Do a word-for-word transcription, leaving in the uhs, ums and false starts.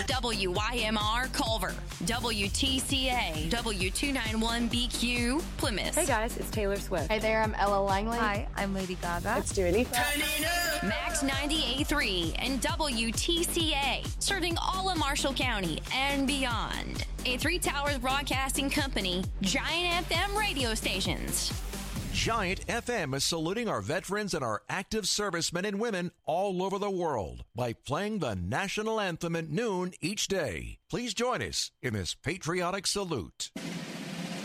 W Y M R Culver, W T C A, W two ninety-one B Q Plymouth. Hey guys, it's Taylor Swift. Hey there, I'm Ella Langley. Hi, I'm Lady Gaga. It's Dua Lipa. Max ninety-eight point three and W T C A, serving all of Marshall County and beyond. A Three Towers Broadcasting Company, Giant F M radio stations. Giant F M is saluting our veterans and our active servicemen and women all over the world by playing the national anthem at noon each day. Please join us in this patriotic salute.